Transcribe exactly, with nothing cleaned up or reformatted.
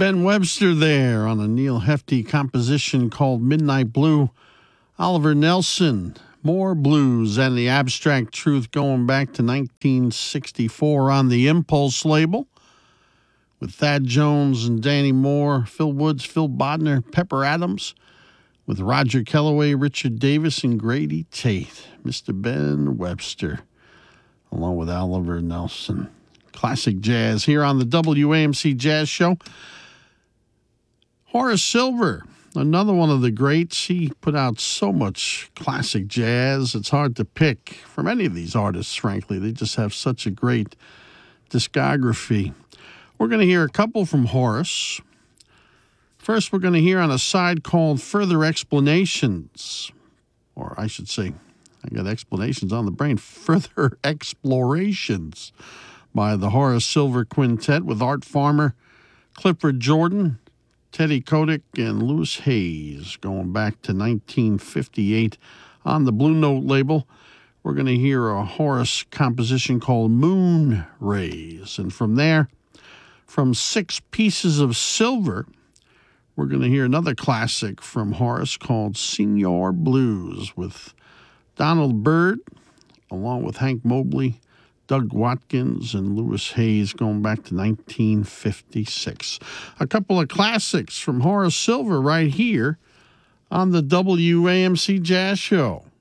Ben Webster there on a Neil Hefti composition called Midnight Blue. Oliver Nelson, more blues and the Abstract Truth going back to nineteen sixty-four on the Impulse label. With Thad Jones and Danny Moore, Phil Woods, Phil Bodner, Pepper Adams. With Roger Kellaway, Richard Davis, and Grady Tate. Mister Ben Webster, along with Oliver Nelson. Classic jazz here on the W A M C Jazz Show. Horace Silver, another one of the greats. He put out so much classic jazz. It's hard to pick from any of these artists, frankly. They just have such a great discography. We're going to hear a couple from Horace. First, we're going to hear on a side called Further Explanations. Or I should say, I got explanations on the brain. Further Explorations by the Horace Silver Quintet with Art Farmer, Clifford Jordan, Teddy Kotick, and Louis Hayes, going back to nineteen fifty-eight on the Blue Note label. We're going to hear a Horace composition called Moon Rays. And from there, from Six Pieces of Silver, we're going to hear another classic from Horace called Senior Blues with Donald Byrd, along with Hank Mobley, Doug Watkins, and Louis Hayes, going back to nineteen fifty-six. A couple of classics from Horace Silver right here on the W A M C Jazz Show.